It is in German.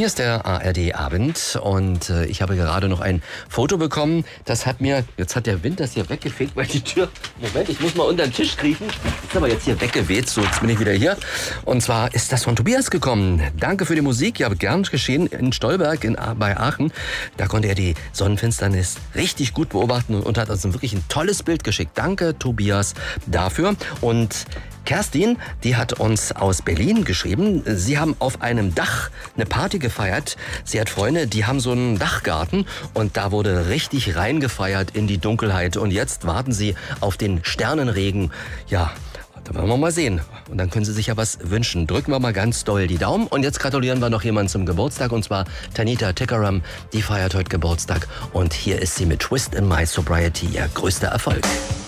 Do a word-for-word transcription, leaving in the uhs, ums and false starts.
Hier ist der A R D Abend und äh, ich habe gerade noch ein Foto bekommen. Das hat mir, jetzt hat der Wind das hier weggefegt, weil die Tür, Moment, ich muss mal unter den Tisch kriechen. Ist aber jetzt hier weggeweht, so jetzt bin ich wieder hier. Und zwar ist das von Tobias gekommen. Danke für die Musik, ja, gern geschehen in Stolberg in, bei Aachen. Da konnte er die Sonnenfinsternis richtig gut beobachten und hat uns wirklich ein tolles Bild geschickt. Danke, Tobias, dafür. Und Kerstin, die hat uns aus Berlin geschrieben. Sie haben auf einem Dach eine Party gefeiert. Sie hat Freunde, die haben so einen Dachgarten und da wurde richtig reingefeiert in die Dunkelheit. Und jetzt warten sie auf den Sternenregen. Ja, da wollen wir mal sehen. Und dann können Sie sich ja was wünschen. Drücken wir mal ganz doll die Daumen. Und jetzt gratulieren wir noch jemanden zum Geburtstag. Und zwar Tanita Tikaram. Die feiert heute Geburtstag. Und hier ist sie mit Twist in My Sobriety, ihr größter Erfolg.